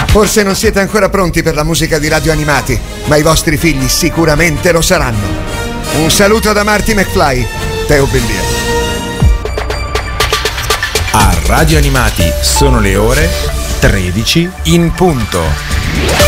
Forse non siete ancora pronti per la musica di Radio Animati, ma i vostri figli sicuramente lo saranno. Un saluto da Marty McFly, Teo Bellia. A Radio Animati sono le ore 13 in punto.